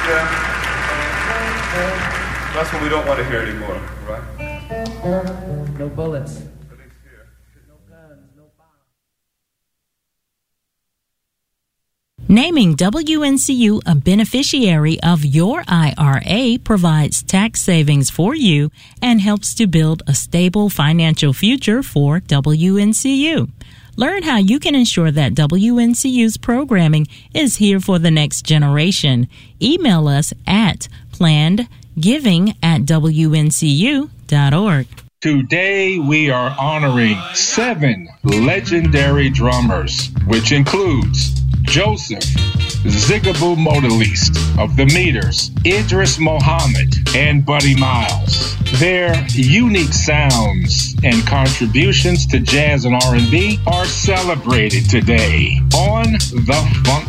That's what we don't want to hear anymore, right? No bullets. Naming WNCU a beneficiary of your IRA provides tax savings for you and helps to build a stable financial future for WNCU. Learn how you can ensure that WNCU's programming is here for the next generation. Email us at plannedgiving@WNCU.org. Today we are honoring 7 legendary drummers, which includes Joseph Zigaboo Modeliste of the Meters, Idris Muhammad, and Buddy Miles. Their unique sounds and contributions to jazz and R&B are celebrated today on The Funk